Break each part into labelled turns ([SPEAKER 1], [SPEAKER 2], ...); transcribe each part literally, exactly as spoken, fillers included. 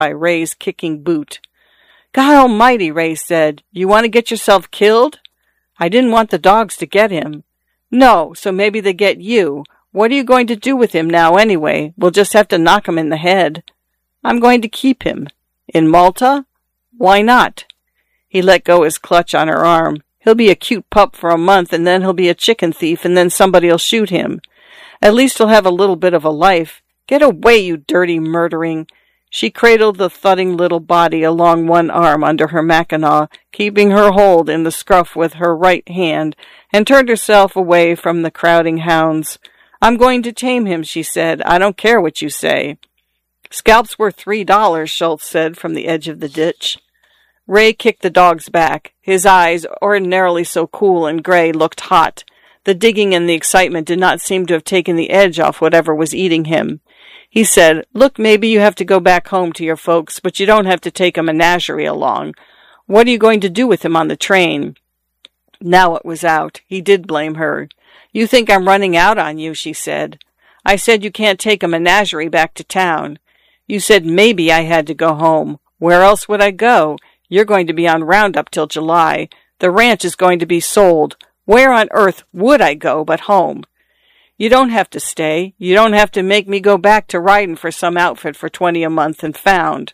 [SPEAKER 1] by Ray's kicking boot. God almighty, Ray said. You want to get yourself killed? I didn't want the dogs to get him. No, so maybe they get you. What are you going to do with him now anyway? We'll just have to knock him in the head. I'm going to keep him. In Malta? Why not? He let go his clutch on her arm. He'll be a cute pup for a month, and then he'll be a chicken thief, and then somebody'll shoot him. At least he'll have a little bit of a life. Get away, you dirty murdering. She cradled the thudding little body along one arm under her mackinaw, keeping her hold in the scruff with her right hand, and turned herself away from the crowding hounds. I'm going to tame him, she said. I don't care what you say. Scalp's worth three dollars, Schultz said from the edge of the ditch. Ray kicked the dogs back. His eyes, ordinarily so cool and gray, looked hot. The digging and the excitement did not seem to have taken the edge off whatever was eating him. He said, Look, maybe you have to go back home to your folks, but you don't have to take a menagerie along. What are you going to do with him on the train? Now it was out. He did blame her. You think I'm running out on you, she said. I said you can't take a menagerie back to town. You said maybe I had to go home. Where else would I go? You're going to be on roundup till July. The ranch is going to be sold. Where on earth would I go but home? You don't have to stay. You don't have to make me go back to riding for some outfit for twenty a month and found.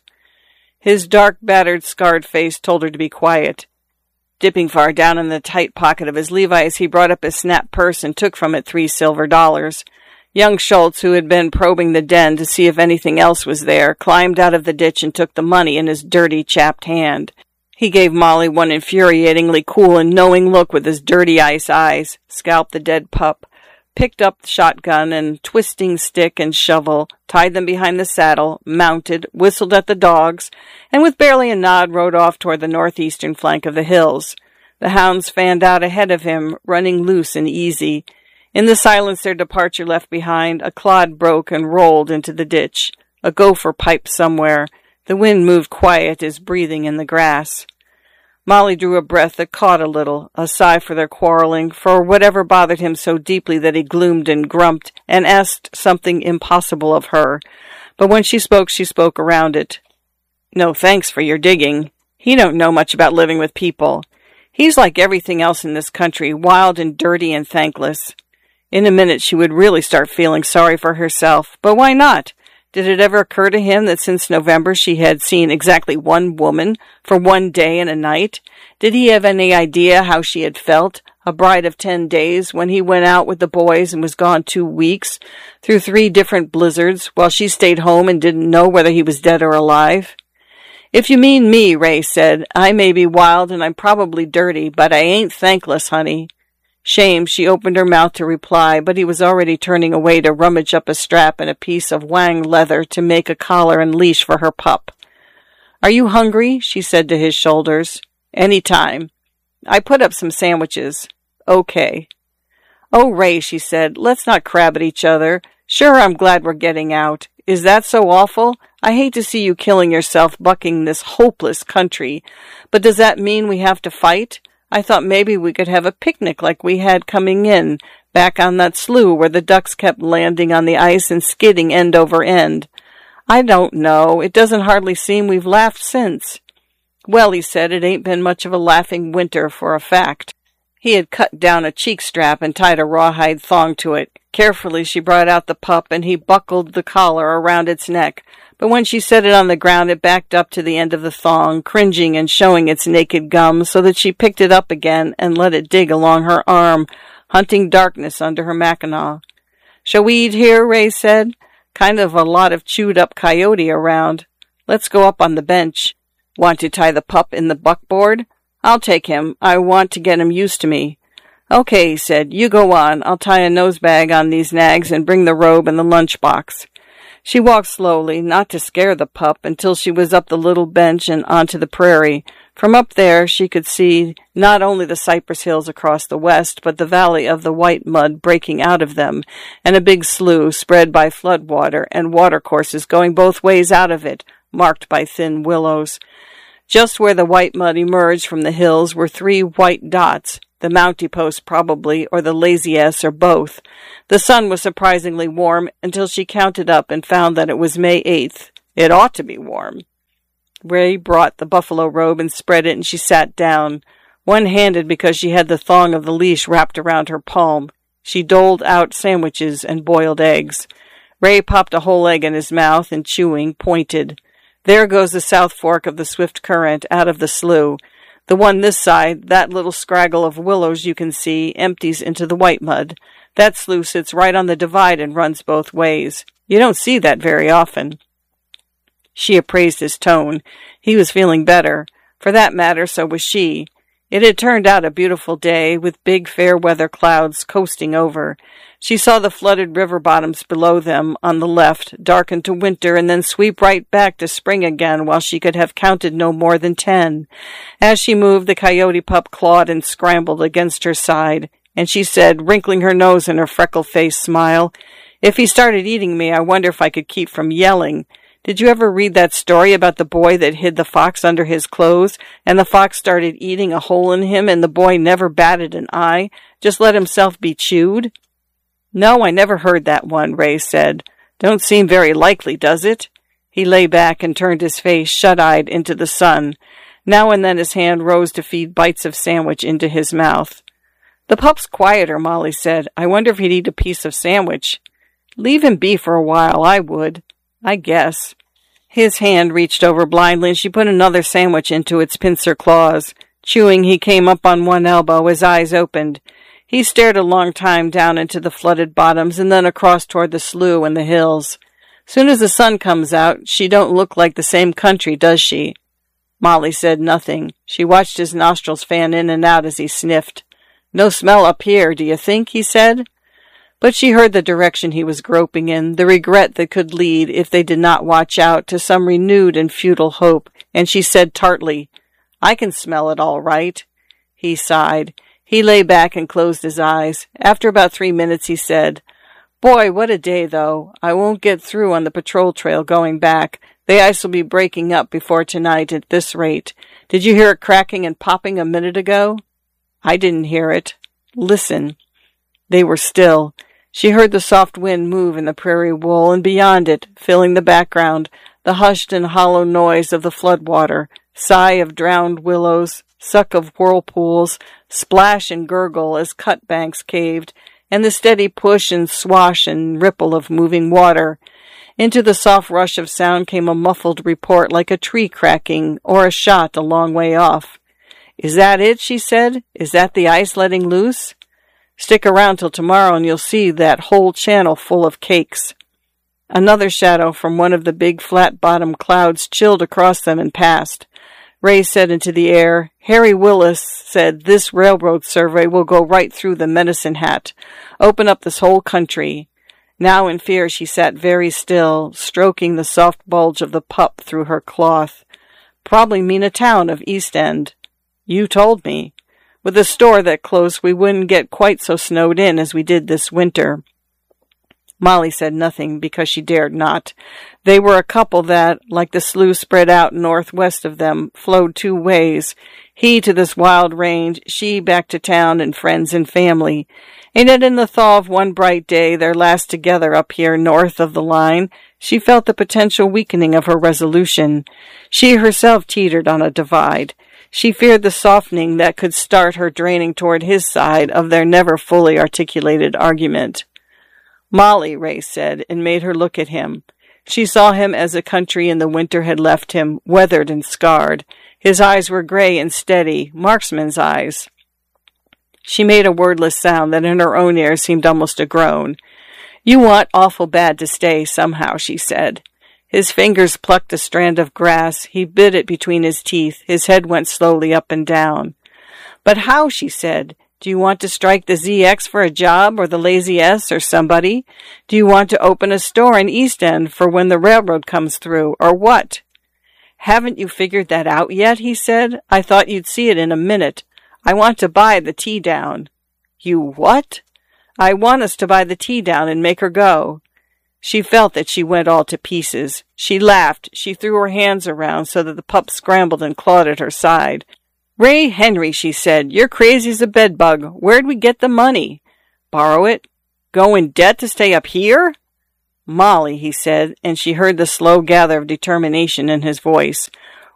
[SPEAKER 1] His dark, battered, scarred face told her to be quiet. Dipping far down in the tight pocket of his Levi's, he brought up his snap purse and took from it three silver dollars. Young Schultz, who had been probing the den to see if anything else was there, climbed out of the ditch and took the money in his dirty, chapped hand. He gave Molly one infuriatingly cool and knowing look with his dirty ice eyes, scalped the dead pup, picked up the shotgun and twisting stick and shovel, tied them behind the saddle, mounted, whistled at the dogs, and with barely a nod rode off toward the northeastern flank of the hills. The hounds fanned out ahead of him, running loose and easy. In the silence their departure left behind, a clod broke and rolled into the ditch. A gopher piped somewhere. The wind moved quiet as breathing in the grass. Molly drew a breath that caught a little, a sigh for their quarreling, for whatever bothered him so deeply that he gloomed and grumped and asked something impossible of her. But when she spoke, she spoke around it. No thanks for your digging. He don't know much about living with people. He's like everything else in this country, wild and dirty and thankless. In a minute she would really start feeling sorry for herself, but why not? Did it ever occur to him that since November she had seen exactly one woman for one day and a night? Did he have any idea how she had felt, a bride of ten days, when he went out with the boys and was gone two weeks, through three different blizzards, while she stayed home and didn't know whether he was dead or alive? If you mean me, Ray said, I may be wild and I'm probably dirty, but I ain't thankless, honey. Shamed, she opened her mouth to reply, but he was already turning away to rummage up a strap and a piece of wang leather to make a collar and leash for her pup. Are you hungry? She said to his shoulders. Any time. I put up some sandwiches. Okay. Oh, Ray, she said, let's not crab at each other. Sure, I'm glad we're getting out. Is that so awful? I hate to see you killing yourself bucking this hopeless country. But does that mean we have to fight? I thought maybe we could have a picnic like we had coming in, back on that slough where the ducks kept landing on the ice and skidding end over end. I don't know. It doesn't hardly seem we've laughed since. Well, he said, it ain't been much of a laughing winter for a fact. He had cut down a cheek strap and tied a rawhide thong to it. Carefully she brought out the pup, and he buckled the collar around its neck. But when she set it on the ground, it backed up to the end of the thong, cringing and showing its naked gums, so that she picked it up again and let it dig along her arm, hunting darkness under her mackinaw. Shall we eat here? Ray said. Kind of a lot of chewed-up coyote around. Let's go up on the bench. Want to tie the pup in the buckboard? I'll take him. I want to get him used to me. Okay, he said. You go on. I'll tie a nosebag on these nags and bring the robe and the lunchbox. She walked slowly, not to scare the pup, until she was up the little bench and onto the prairie. From up there she could see not only the cypress hills across the west, but the valley of the white mud breaking out of them, and a big slough spread by flood water, and watercourses going both ways out of it, marked by thin willows. Just where the white mud emerged from the hills were three white dots, the Mountie Post probably, or the Lazy S, or both. The sun was surprisingly warm until she counted up and found that it was May eighth. It ought to be warm. Ray brought the buffalo robe and spread it, and she sat down, one-handed because she had the thong of the leash wrapped around her palm. She doled out sandwiches and boiled eggs. Ray popped a whole egg in his mouth and, chewing, pointed. There goes the south fork of the swift current out of the slough. The one this side, that little scraggle of willows you can see, empties into the White Mud. That slough sits right on the divide and runs both ways. You don't see that very often. She appraised his tone. He was feeling better. For that matter, so was she. It had turned out a beautiful day, with big fair weather clouds coasting over. She saw the flooded river bottoms below them, on the left, darken to winter and then sweep right back to spring again while she could have counted no more than ten. As she moved, the coyote pup clawed and scrambled against her side, and she said, wrinkling her nose in her freckle-faced smile, "If he started eating me, I wonder if I could keep from yelling. Did you ever read that story about the boy that hid the fox under his clothes, and the fox started eating a hole in him, and the boy never batted an eye, just let himself be chewed?" "No, I never heard that one," Ray said. "Don't seem very likely, does it?" He lay back and turned his face shut-eyed into the sun. Now and then his hand rose to feed bites of sandwich into his mouth. "The pup's quieter," Molly said. "I wonder if he'd eat a piece of sandwich." "Leave him be for a while, I would. I guess." His hand reached over blindly, and she put another sandwich into its pincer claws. Chewing, he came up on one elbow, his eyes opened. He stared a long time down into the flooded bottoms and then across toward the slough and the hills. "Soon as the sun comes out, she don't look like the same country, does she?" Molly said nothing. She watched his nostrils fan in and out as he sniffed. "No smell up here, do you think?" he said. But she heard the direction he was groping in, the regret that could lead, if they did not watch out, to some renewed and futile hope, and she said tartly, "I can smell it all right." He sighed. He lay back and closed his eyes. After about three minutes he said, "Boy, what a day, though. I won't get through on the patrol trail going back. The ice will be breaking up before tonight at this rate. Did you hear it cracking and popping a minute ago?" "I didn't hear it." "Listen." They were still. She heard the soft wind move in the prairie wool, and beyond it, filling the background, the hushed and hollow noise of the floodwater, sigh of drowned willows, suck of whirlpools, splash and gurgle as cut banks caved, and the steady push and swash and ripple of moving water. Into the soft rush of sound came a muffled report like a tree cracking or a shot a long way off. "Is that it?" she said. "Is that the ice letting loose?" "Stick around till tomorrow and you'll see that whole channel full of cakes." Another shadow from one of the big flat-bottomed clouds chilled across them and passed. Ray said into the air, "Harry Willis said this railroad survey will go right through the Medicine Hat, open up this whole country." Now in fear she sat very still, stroking the soft bulge of the pup through her cloth. "Probably mean a town of East End." "You told me. With a store that close, we wouldn't get quite so snowed in as we did this winter." Molly said nothing because she dared not. They were a couple that, like the slough spread out northwest of them, flowed two ways. He to this wild range, she back to town and friends and family. And yet in the thaw of one bright day, their last together up here north of the line, she felt the potential weakening of her resolution. She herself teetered on a divide. She feared the softening that could start her draining toward his side of their never fully articulated argument. "Molly," Ray said, and made her look at him. She saw him as the country in the winter had left him, weathered and scarred. His eyes were gray and steady, marksman's eyes. She made a wordless sound that in her own ears seemed almost a groan. "You want awful bad to stay somehow," she said. His fingers plucked a strand of grass. He bit it between his teeth. His head went slowly up and down. "But how?" she said. "Do you want to strike the Z X for a job, or the Lazy S, or somebody? Do you want to open a store in East End for when the railroad comes through, or what?" "Haven't you figured that out yet?" he said. "I thought you'd see it in a minute. I want to buy the T-Down." "You what?" "I want us to buy the T-Down and make her go." She felt that she went all to pieces. She laughed. She threw her hands around so that the pup scrambled and clawed at her side. "Ray Henry," she said, "you're crazy as a bedbug. Where'd we get the money?" "Borrow it." "Go in debt to stay up here?" "Molly," he said, and she heard the slow gather of determination in his voice.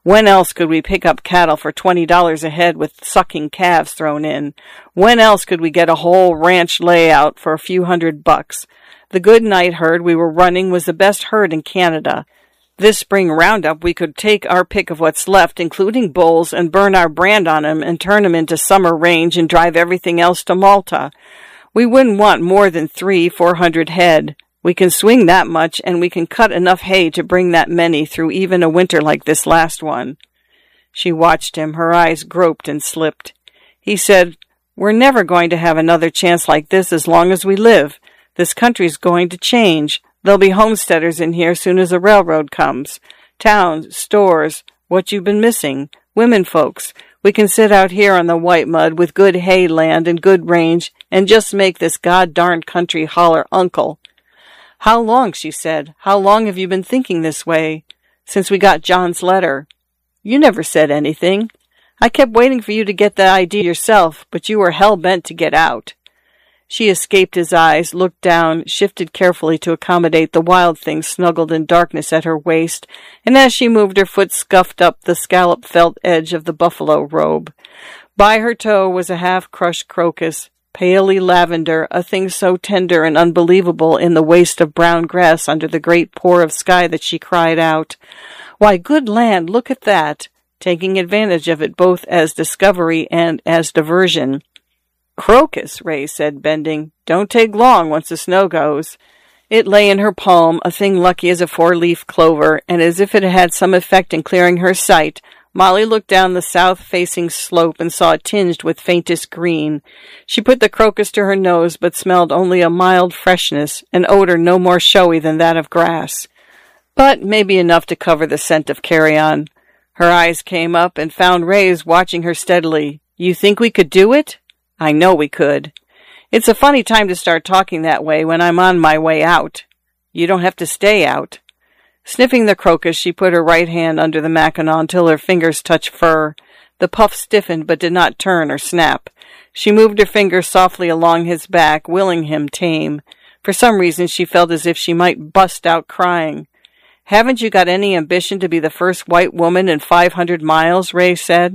[SPEAKER 1] When else could we pick up cattle for twenty dollars a head with sucking calves thrown in? When else could we get a whole ranch layout for a few hundred bucks? The good night herd we were running was the best herd in Canada. This spring roundup, we could take our pick of what's left, including bulls, and burn our brand on 'em and turn 'em into summer range and drive everything else to Malta. We wouldn't want more than three, four hundred head. We can swing that much, and we can cut enough hay to bring that many through even a winter like this last one." She watched him. Her eyes groped and slipped. He said, "We're never going to have another chance like this as long as we live. This country's going to change. There'll be homesteaders in here soon as the railroad comes. Towns, stores, what you've been missing, women folks. We can sit out here on the white mud with good hay land and good range and just make this god-darned country holler uncle." "How long," she said, "how long have you been thinking this way?" "Since we got John's letter." "You never said anything. I kept waiting for you to get the idea yourself, but you were hell-bent to get out." She escaped his eyes, looked down, shifted carefully to accommodate the wild thing snuggled in darkness at her waist, and as she moved her foot scuffed up the scallop felt edge of the buffalo robe. By her toe was a half-crushed crocus, palely lavender, a thing so tender and unbelievable in the waste of brown grass under the great pour of sky that she cried out, "Why, good land, look at that!" taking advantage of it both as discovery and as diversion. "Crocus," Ray said, bending. "Don't take long once the snow goes." It lay in her palm, a thing lucky as a four-leaf clover, and as if it had some effect in clearing her sight, Molly looked down the south-facing slope and saw it tinged with faintest green. She put the crocus to her nose, but smelled only a mild freshness, an odor no more showy than that of grass. But maybe enough to cover the scent of carrion. Her eyes came up and found Ray's watching her steadily. "You think we could do it?" "I know we could." "It's a funny time to start talking that way when I'm on my way out." "You don't have to stay out." Sniffing the crocus, she put her right hand under the Mackinaw until her fingers touched fur. The puff stiffened but did not turn or snap. She moved her fingers softly along his back, willing him tame. For some reason she felt as if she might bust out crying. "Haven't you got any ambition to be the first white woman in five hundred miles?" Ray said.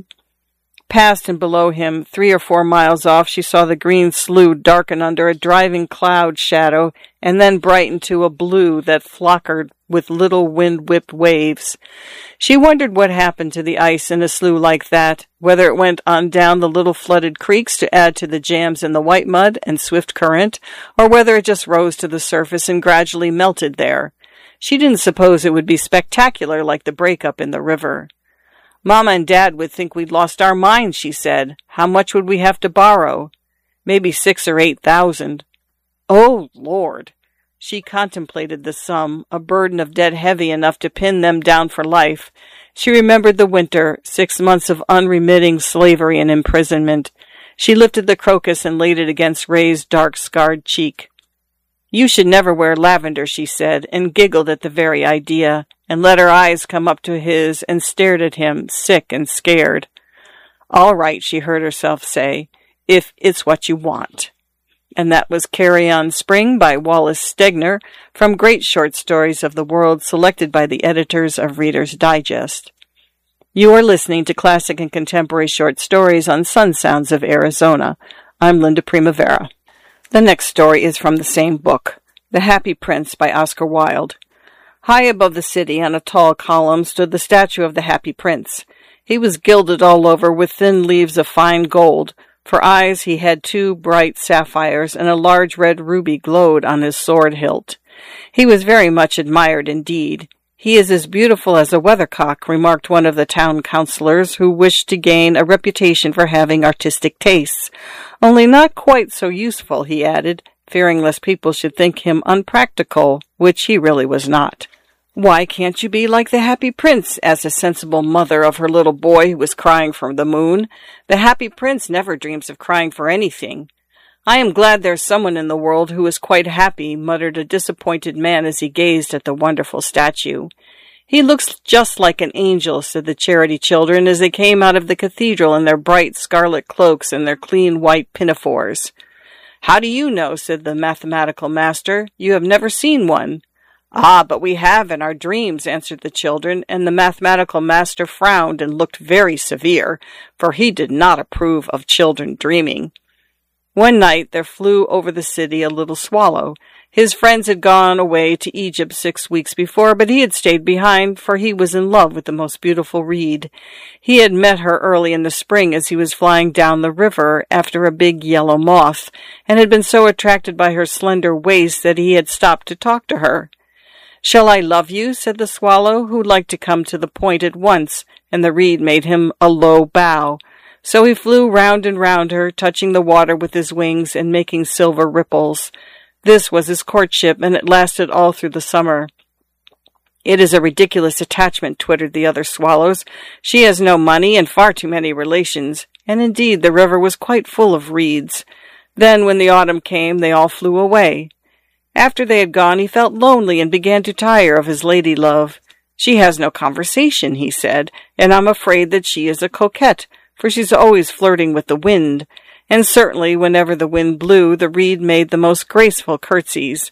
[SPEAKER 1] Past and below him, three or four miles off, she saw the green slough darken under a driving cloud shadow and then brighten to a blue that flockered with little wind-whipped waves. She wondered what happened to the ice in a slough like that, whether it went on down the little flooded creeks to add to the jams in the white mud and swift current, or whether it just rose to the surface and gradually melted there. She didn't suppose it would be spectacular like the breakup in the river. "Mama and Dad would think we'd lost our minds," she said. "How much would we have to borrow?" "Maybe six or eight thousand." "Oh, Lord!" She contemplated the sum, a burden of debt heavy enough to pin them down for life. She remembered the winter, six months of unremitting slavery and imprisonment. She lifted the crocus and laid it against Ray's dark, scarred cheek. "You should never wear lavender," she said, and giggled at the very idea, and let her eyes come up to his and stared at him, sick and scared. "All right," she heard herself say, "if it's what you want." And that was Carry-On Spring by Wallace Stegner, from Great Short Stories of the World, selected by the editors of Reader's Digest. You are listening to Classic and Contemporary Short Stories on Sun Sounds of Arizona. I'm Linda Primavera. The next story is from the same book, The Happy Prince by Oscar Wilde. High above the city on a tall column stood the statue of the Happy Prince. He was gilded all over with thin leaves of fine gold. For eyes he had two bright sapphires, and a large red ruby glowed on his sword hilt. He was very much admired indeed. "He is as beautiful as a weathercock," remarked one of the town councillors, who wished to gain a reputation for having artistic tastes. "Only not quite so useful," he added, fearing lest people should think him unpractical, which he really was not. "Why can't you be like the Happy Prince?" asked a sensible mother of her little boy who was crying from the moon. "The Happy Prince never dreams of crying for anything." "I am glad there's someone in the world who is quite happy," muttered a disappointed man as he gazed at the wonderful statue. "He looks just like an angel," said the charity children as they came out of the cathedral in their bright scarlet cloaks and their clean white pinafores. "How do you know?" said the mathematical master. "You have never seen one." Ah, but we have in our dreams, answered the children, and the mathematical master frowned and looked very severe, for he did not approve of children dreaming. One night there flew over the city a little swallow. His friends had gone away to Egypt six weeks before, but he had stayed behind, for he was in love with the most beautiful reed. He had met her early in the spring as he was flying down the river after a big yellow moth, and had been so attracted by her slender waist that he had stopped to talk to her. "Shall I love you?" said the swallow, who liked to come to the point at once, and the reed made him a low bow. So he flew round and round her, touching the water with his wings and making silver ripples. This was his courtship, and it lasted all through the summer. "It is a ridiculous attachment," twittered the other swallows. "She has no money and far too many relations." And indeed the river was quite full of reeds. Then, when the autumn came, they all flew away. After they had gone, he felt lonely and began to tire of his lady-love. "She has no conversation," he said, "and I'm afraid that she is a coquette, for she's always flirting with the wind." And certainly, whenever the wind blew, the reed made the most graceful curtsies.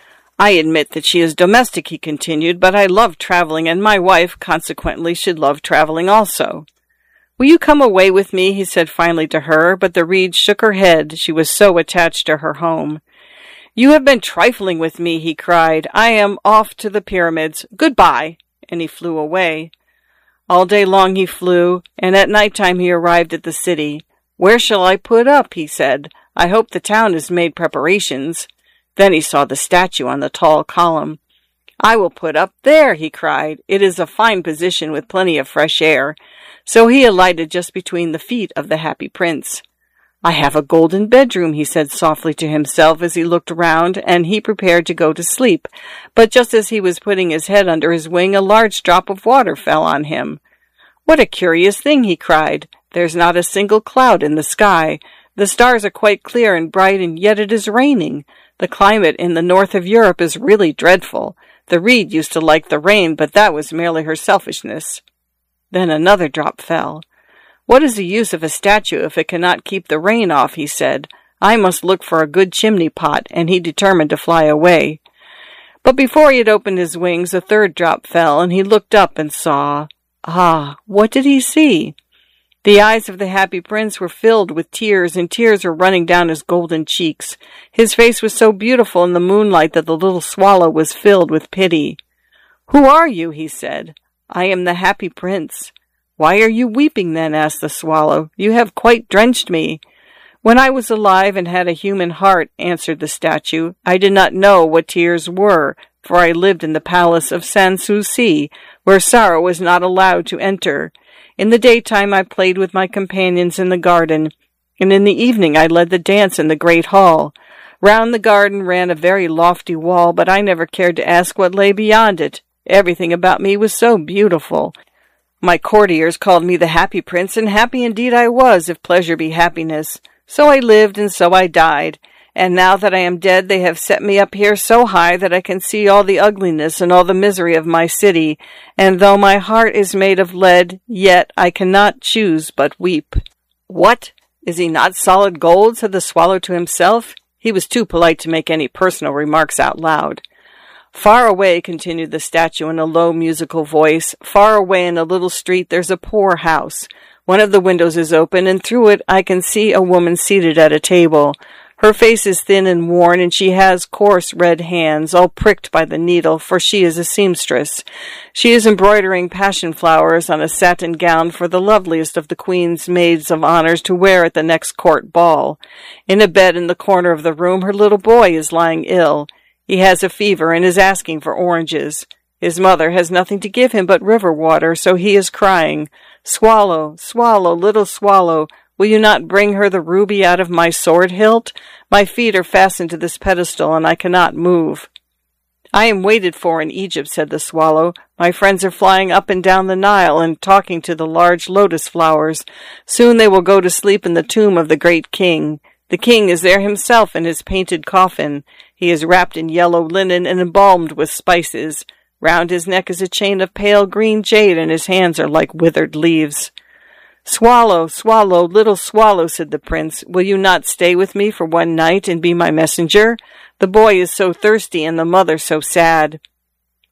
[SPEAKER 1] "I admit that she is domestic," he continued, "but I love traveling, and my wife, consequently, should love traveling also." "Will you come away with me?" he said finally to her, but the reed shook her head. She was so attached to her home. "You have been trifling with me," he cried. "I am off to the pyramids. Goodbye." And he flew away. All day long he flew, and at night time he arrived at the city. "Where shall I put up?" he said. "I hope the town has made preparations." Then he saw the statue on the tall column. "I will put up there," he cried. "It is a fine position with plenty of fresh air." So he alighted just between the feet of the happy prince. "I have a golden bedroom," he said softly to himself as he looked round, and he prepared to go to sleep. But just as he was putting his head under his wing, a large drop of water fell on him. "What a curious thing!" he cried. "There's not a single cloud in the sky. The stars are quite clear and bright, and yet it is raining. The climate in the north of Europe is really dreadful. The reed used to like the rain, but that was merely her selfishness." Then another drop fell. "What is the use of a statue if it cannot keep the rain off?" he said. "I must look for a good chimney pot," and he determined to fly away. But before he had opened his wings, a third drop fell, and he looked up and saw... Ah, what did he see? The eyes of the happy prince were filled with tears, and tears were running down his golden cheeks. His face was so beautiful in the moonlight that the little swallow was filled with pity. "Who are you?" he said. "I am the happy prince." "Why are you weeping, then?" asked the swallow. "You have quite drenched me." "When I was alive and had a human heart," answered the statue, "I did not know what tears were, for I lived in the palace of Sans-Souci, where sorrow was not allowed to enter. In the daytime I played with my companions in the garden, and in the evening I led the dance in the great hall. Round the garden ran a very lofty wall, but I never cared to ask what lay beyond it. Everything about me was so beautiful. My courtiers called me the happy prince, and happy indeed I was, if pleasure be happiness. So I lived, and so I died. And now that I am dead, they have set me up here so high that I can see all the ugliness and all the misery of my city. And though my heart is made of lead, yet I cannot choose but weep." "What? Is he not solid gold?" said the swallow to himself. He was too polite to make any personal remarks out loud. "Far away," continued the statue in a low musical voice, "far away in a little street there's a poor house. One of the windows is open, and through it I can see a woman seated at a table. Her face is thin and worn, and she has coarse red hands, all pricked by the needle, for she is a seamstress. She is embroidering passion flowers on a satin gown for the loveliest of the queen's maids of honors to wear at the next court ball. In a bed in the corner of the room her little boy is lying ill. He has a fever and is asking for oranges. His mother has nothing to give him but river water, so he is crying, 'Swallow, swallow, little swallow, will you not bring her the ruby out of my sword hilt? My feet are fastened to this pedestal, and I cannot move.' 'I am waited for in Egypt,' said the swallow. 'My friends are flying up and down the Nile and talking to the large lotus flowers. Soon they will go to sleep in the tomb of the great king. The king is there himself in his painted coffin. He is wrapped in yellow linen and embalmed with spices. Round his neck is a chain of pale green jade, and his hands are like withered leaves.' 'Swallow, swallow, little swallow,' said the prince, 'will you not stay with me for one night and be my messenger? The boy is so thirsty and the mother so sad.'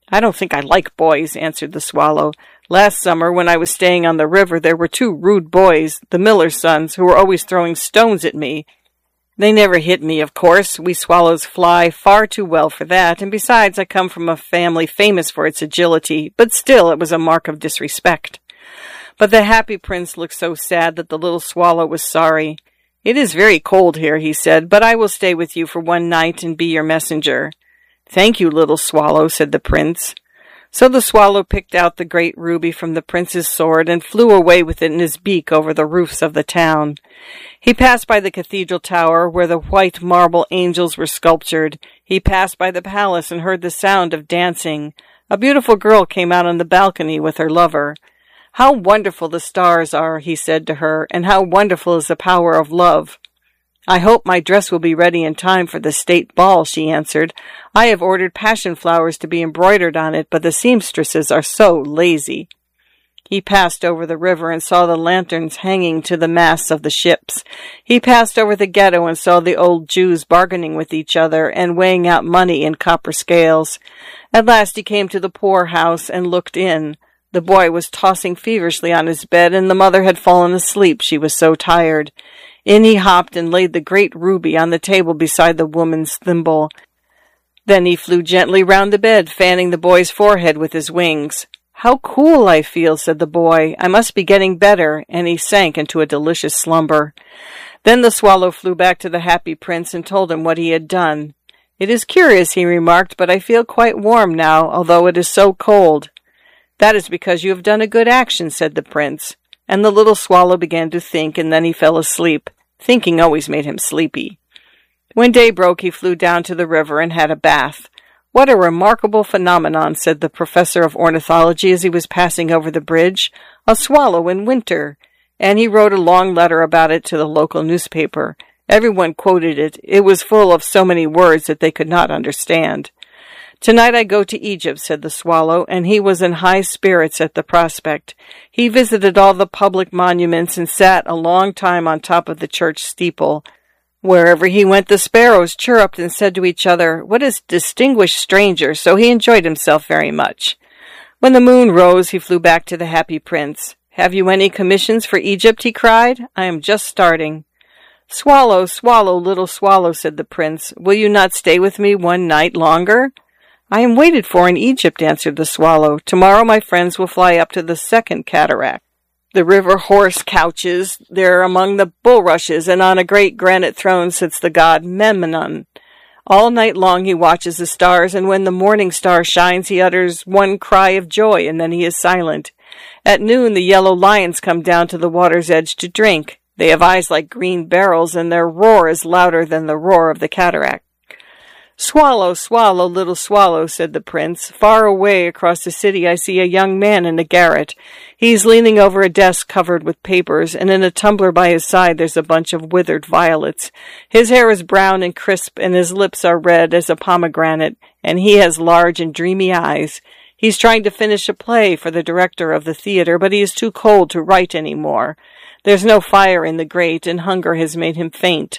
[SPEAKER 1] I don't think I like boys, answered the swallow. Last summer, when I was staying on the river, there were two rude boys, the miller's sons, who were always throwing stones at me. They never hit me, of course. We swallows fly far too well for that, and besides, I come from a family famous for its agility, but still it was a mark of disrespect. But the happy prince looked so sad that the little swallow was sorry. It is very cold here, he said, but I will stay with you for one night and be your messenger. Thank you, little swallow, said the prince. So the swallow picked out the great ruby from the prince's sword and flew away with it in his beak over the roofs of the town. He passed by the cathedral tower where the white marble angels were sculptured. He passed by the palace and heard the sound of dancing. A beautiful girl came out on the balcony with her lover. How wonderful the stars are, he said to her, and how wonderful is the power of love. I hope my dress will be ready in time for the state ball, she answered. I have ordered passion flowers to be embroidered on it, but the seamstresses are so lazy. He passed over the river and saw the lanterns hanging to the masts of the ships. He passed over the ghetto and saw the old Jews bargaining with each other and weighing out money in copper scales. At last he came to the poor house and looked in. The boy was tossing feverishly on his bed, and the mother had fallen asleep, she was so tired. In he hopped and laid the great ruby on the table beside the woman's thimble. Then he flew gently round the bed, fanning the boy's forehead with his wings. How cool I feel, said the boy. I must be getting better, and he sank into a delicious slumber. Then the swallow flew back to the happy prince and told him what he had done. It is curious, he remarked, but I feel quite warm now, although it is so cold. That is because you have done a good action, said the prince. And the little swallow began to think, and then he fell asleep. Thinking always made him sleepy. When day broke, he flew down to the river and had a bath. What a remarkable phenomenon, said the professor of ornithology as he was passing over the bridge. A swallow in winter. And he wrote a long letter about it to the local newspaper. Everyone quoted it. It was full of so many words that they could not understand. Tonight I go to Egypt, said the swallow, and he was in high spirits at the prospect. He visited all the public monuments and sat a long time on top of the church steeple. Wherever he went, the sparrows chirruped and said to each other, "What a distinguished stranger," so he enjoyed himself very much. When the moon rose, he flew back to the happy prince. "Have you any commissions for Egypt?" he cried. "I am just starting." "Swallow, swallow, little swallow," said the prince, "will you not stay with me one night longer?" "I am waited for in Egypt," answered the swallow. "Tomorrow my friends will fly up to the second cataract. The river horse couches there among the bulrushes, and on a great granite throne sits the god Memnon. All night long he watches the stars, and when the morning star shines he utters one cry of joy, and then he is silent. At noon the yellow lions come down to the water's edge to drink. They have eyes like green barrels, and their roar is louder than the roar of the cataract." "Swallow, swallow, little swallow," said the prince. "Far away across the city I see a young man in a garret. He's leaning over a desk covered with papers, and in a tumbler by his side there's a bunch of withered violets. His hair is brown and crisp, and his lips are red as a pomegranate, and he has large and dreamy eyes. He's trying to finish a play for the director of the theater, but he is too cold to write any more. There's no fire in the grate, and hunger has made him faint."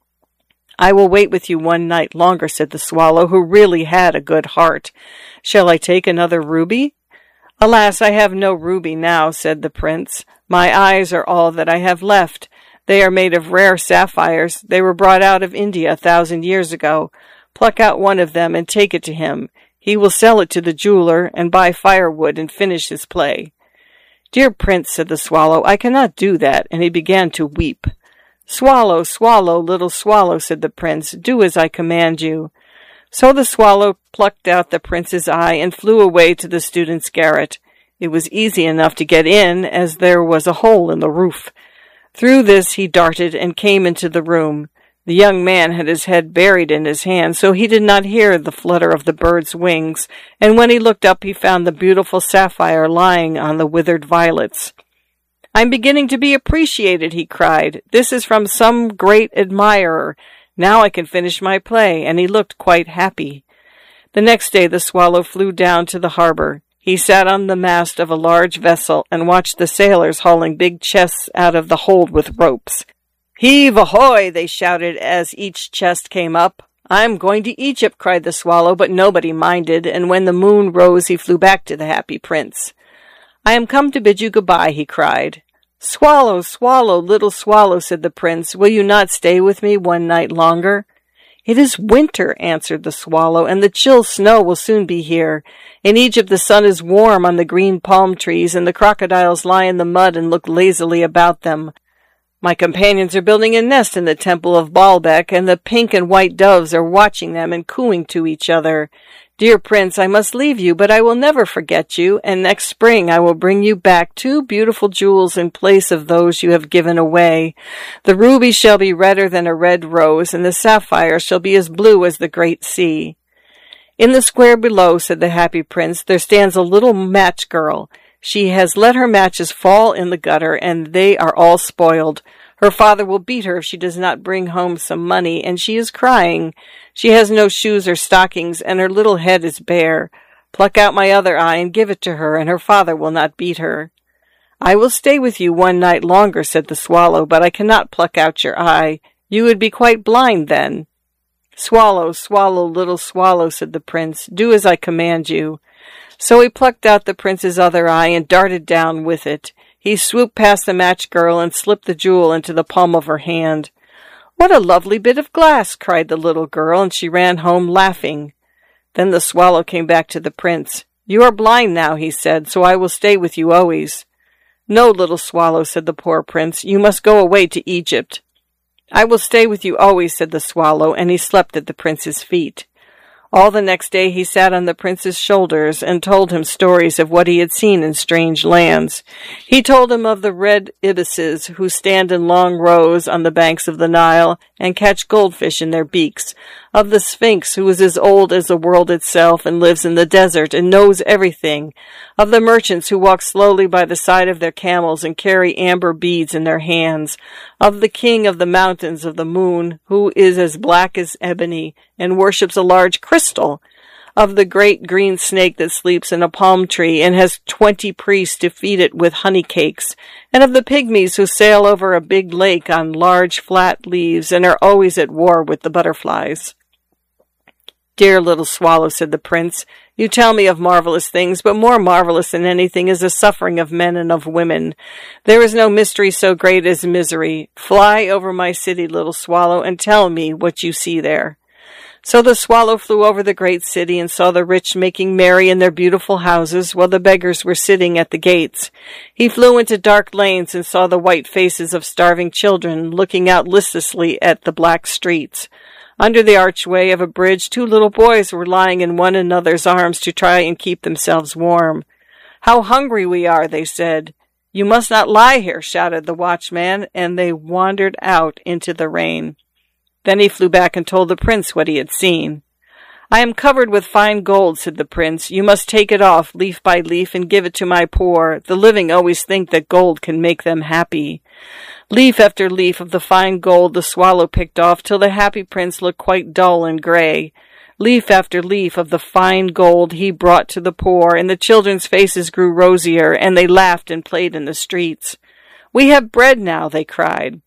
[SPEAKER 1] "I will wait with you one night longer," said the swallow, who really had a good heart. "Shall I take another ruby?" "Alas, I have no ruby now," said the prince. "My eyes are all that I have left. They are made of rare sapphires. They were brought out of India a thousand years ago. Pluck out one of them and take it to him. He will sell it to the jeweler and buy firewood and finish his play." "Dear prince," said the swallow, "I cannot do that," and he began to weep. "Swallow, swallow, little swallow," said the prince, "do as I command you." So the swallow plucked out the prince's eye and flew away to the student's garret. It was easy enough to get in, as there was a hole in the roof. Through this he darted and came into the room. The young man had his head buried in his hand, so he did not hear the flutter of the bird's wings, and when he looked up he found the beautiful sapphire lying on the withered violets. "I'm beginning to be appreciated," he cried. "This is from some great admirer. Now I can finish my play," and he looked quite happy. The next day the swallow flew down to the harbor. He sat on the mast of a large vessel and watched the sailors hauling big chests out of the hold with ropes. "Heave ahoy!" they shouted as each chest came up. "I'm going to Egypt," cried the swallow, but nobody minded, and when the moon rose he flew back to the happy prince. "I am come to bid you goodbye," he cried. "Swallow, swallow, little swallow," said the prince, "will you not stay with me one night longer?" "It is winter," answered the swallow, "and the chill snow will soon be here. In Egypt the sun is warm on the green palm trees, and the crocodiles lie in the mud and look lazily about them. My companions are building a nest in the temple of Baalbec, and the pink and white doves are watching them and cooing to each other. Dear prince, I must leave you, but I will never forget you, and next spring I will bring you back two beautiful jewels in place of those you have given away. The ruby shall be redder than a red rose, and the sapphire shall be as blue as the great sea." "In the square below," said the happy prince, "there stands a little match girl. She has let her matches fall in the gutter, and they are all spoiled. Her father will beat her if she does not bring home some money, and she is crying. She has no shoes or stockings, and her little head is bare. Pluck out my other eye and give it to her, and her father will not beat her." "I will stay with you one night longer," said the swallow, "but I cannot pluck out your eye. You would be quite blind then." "Swallow, swallow, little swallow," said the prince, "do as I command you." So he plucked out the prince's other eye and darted down with it. He swooped past the match girl and slipped the jewel into the palm of her hand. "What a lovely bit of glass!" cried the little girl, and she ran home laughing. Then the swallow came back to the prince. "You are blind now," he said, "so I will stay with you always." "No, little swallow," said the poor prince, "you must go away to Egypt." "I will stay with you always," said the swallow, and he slept at the prince's feet. All the next day he sat on the prince's shoulders and told him stories of what he had seen in strange lands. He told him of the red ibises who stand in long rows on the banks of the Nile and catch goldfish in their beaks, of the Sphinx who is as old as the world itself and lives in the desert and knows everything, of the merchants who walk slowly by the side of their camels and carry amber beads in their hands, of the king of the mountains of the moon who is as black as ebony and worships a large crystal, of the great green snake that sleeps in a palm tree and has twenty priests to feed it with honey cakes, and of the pygmies who sail over a big lake on large flat leaves and are always at war with the butterflies. "Dear little swallow," said the prince, "you tell me of marvelous things, but more marvelous than anything is the suffering of men and of women. There is no mystery so great as misery. Fly over my city, little swallow, and tell me what you see there." So the swallow flew over the great city and saw the rich making merry in their beautiful houses, while the beggars were sitting at the gates. He flew into dark lanes and saw the white faces of starving children looking out listlessly at the black streets. Under the archway of a bridge, two little boys were lying in one another's arms to try and keep themselves warm. "How hungry we are," they said. "You must not lie here," shouted the watchman, and they wandered out into the rain. Then he flew back and told the prince what he had seen. "I am covered with fine gold," said the prince. "You must take it off, leaf by leaf, and give it to my poor. The living always think that gold can make them happy." Leaf after leaf of the fine gold the swallow picked off, till the happy prince looked quite dull and grey. Leaf after leaf of the fine gold he brought to the poor, and the children's faces grew rosier, and they laughed and played in the streets. "We have bread now," they cried.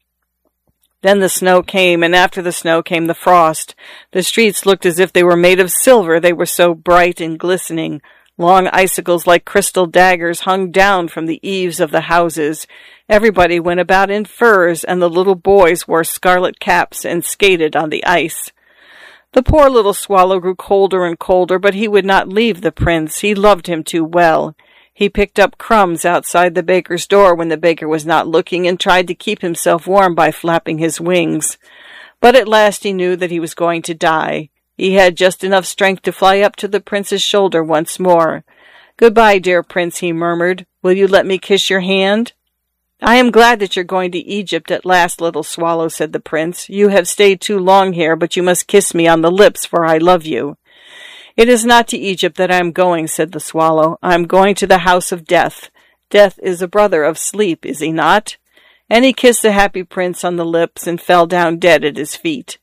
[SPEAKER 1] Then the snow came, and after the snow came the frost. The streets looked as if they were made of silver, they were so bright and glistening. Long icicles like crystal daggers hung down from the eaves of the houses. Everybody went about in furs, and the little boys wore scarlet caps and skated on the ice. The poor little swallow grew colder and colder, but he would not leave the prince. He loved him too well. He picked up crumbs outside the baker's door when the baker was not looking, and tried to keep himself warm by flapping his wings. But at last he knew that he was going to die. He had just enough strength to fly up to the prince's shoulder once more. "Goodbye, dear prince," he murmured. "Will you let me kiss your hand?" "I am glad that you're going to Egypt at last, little swallow," said the prince. "You have stayed too long here, but you must kiss me on the lips, for I love you." "It is not to Egypt that I am going," said the swallow. "I am going to the house of death. Death is a brother of sleep, is he not?" And he kissed the happy prince on the lips and fell down dead at his feet.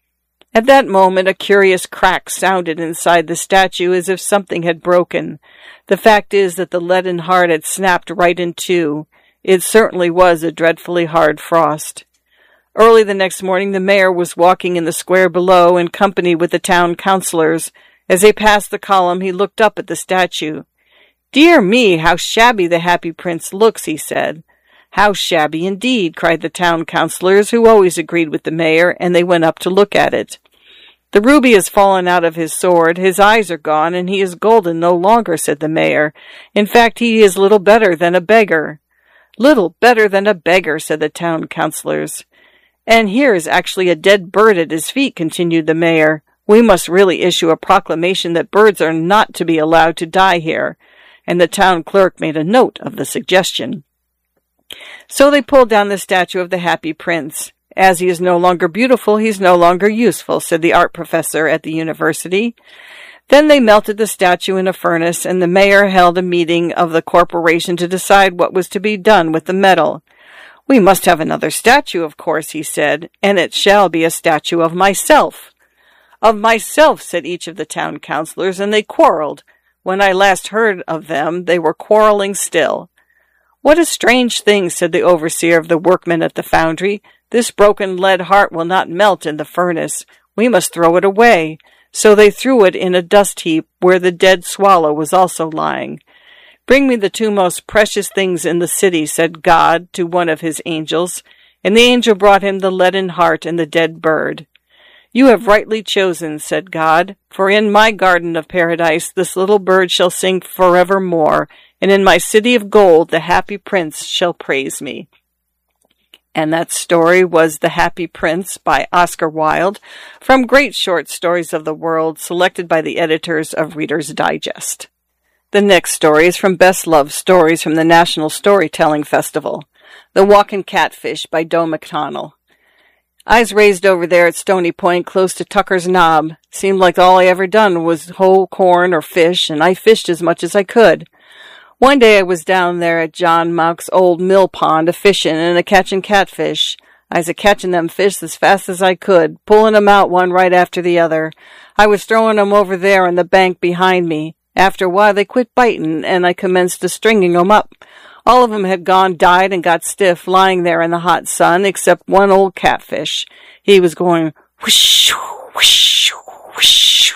[SPEAKER 1] At that moment a curious crack sounded inside the statue, as if something had broken. The fact is that the leaden heart had snapped right in two. It certainly was a dreadfully hard frost. Early the next morning, the mayor was walking in the square below in company with the town councilors. As they passed the column, he looked up at the statue. "Dear me, how shabby the Happy Prince looks," he said. "How shabby indeed," cried the town councilors, who always agreed with the mayor, and they went up to look at it. "The ruby has fallen out of his sword, his eyes are gone, and he is golden no longer," said the mayor. "In fact, he is little better than a beggar." "Little better than a beggar," said the town councilors. "And here is actually a dead bird at his feet," continued the mayor. "We must really issue a proclamation that birds are not to be allowed to die here." And the town clerk made a note of the suggestion. So they pulled down the statue of the Happy Prince. "As he is no longer beautiful, he is no longer useful," said the art professor at the university. Then they melted the statue in a furnace, and the mayor held a meeting of the corporation to decide what was to be done with the metal. "We must have another statue, of course," he said, "and it shall be a statue of myself." "Of myself," said each of the town councilors, and they quarreled. When I last heard of them, they were quarreling still. "What a strange thing," said the overseer of the workmen at the foundry. "This broken lead heart will not melt in the furnace. We must throw it away." So they threw it in a dust heap where the dead swallow was also lying. "Bring me the two most precious things in the city," said God to one of his angels, and the angel brought him the leaden heart and the dead bird. "You have rightly chosen," said God, "for in my garden of paradise this little bird shall sing forevermore, and in my city of gold the Happy Prince shall praise me." And that story was The Happy Prince by Oscar Wilde, from Great Short Stories of the World, selected by the editors of Reader's Digest. The next story is from Best Love Stories from the National Storytelling Festival, The Walkin' Catfish by Doe McConnell. I was raised over there at Stony Point, close to Tucker's Knob. Seemed like all I ever done was hoe corn or fish, and I fished as much as I could. One day I was down there at John Mauck's old mill pond a-fishin' and a-catchin' catfish. I was a-catchin' them fish as fast as I could, pullin' 'em out one right after the other. I was throwin' 'em over there on the bank behind me. After a while they quit bitin', and I commenced a stringing 'em up. All of 'em had gone, died, and got stiff, lying there in the hot sun, except one old catfish. He was going whoosh, whoosh, whoosh,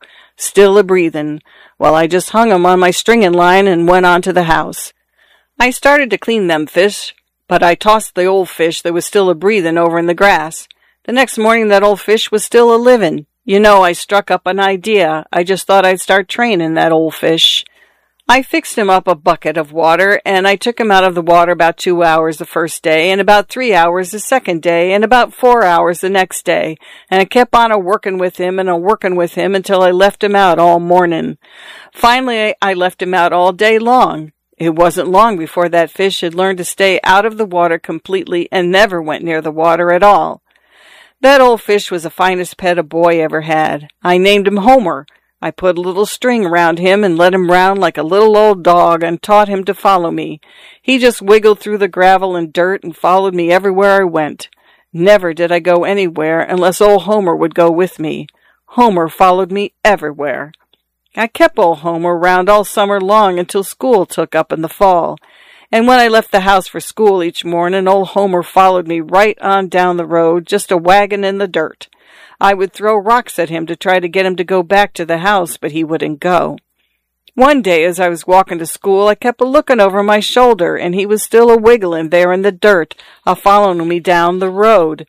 [SPEAKER 1] still a-breathin', while I just hung 'em on my stringin' line and went on to the house. I started to clean them fish, but I tossed the old fish that was still a-breathin' over in the grass. The next morning that old fish was still a-livin'. You know, I struck up an idea. I just thought I'd start trainin' that old fish. I fixed him up a bucket of water, and I took him out of the water about two hours the first day, and about three hours the second day, and about four hours the next day, and I kept on a-workin' with him and a-workin' with him until I left him out all mornin'. Finally, I left him out all day long. It wasn't long before that fish had learned to stay out of the water completely and never went near the water at all. That old fish was the finest pet a boy ever had. I named him Homer. I put a little string around him and led him round like a little old dog and taught him to follow me. He just wiggled through the gravel and dirt and followed me everywhere I went. Never did I go anywhere unless old Homer would go with me. Homer followed me everywhere. I kept old Homer round all summer long until school took up in the fall. And when I left the house for school each morning, old Homer followed me right on down the road, just a waggin' in the dirt. I would throw rocks at him to try to get him to go back to the house, but he wouldn't go. One day, as I was walking to school, I kept a-looking over my shoulder, and he was still a-wiggling there in the dirt, a-following me down the road.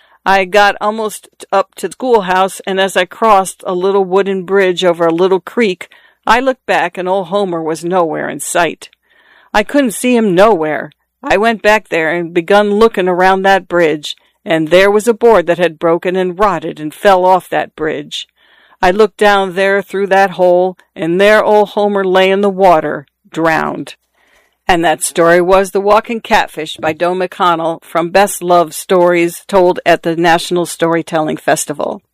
[SPEAKER 1] I got almost up to the schoolhouse, and as I crossed a little wooden bridge over a little creek, I looked back, and old Homer was nowhere in sight. I couldn't see him nowhere. I went back there and begun looking around that bridge, and there was a board that had broken and rotted and fell off that bridge. I looked down there through that hole, and there old Homer lay in the water, drowned. And that story was The Walkin' Catfish by Doe McConnell, from Best Love Stories told at the National Storytelling Festival.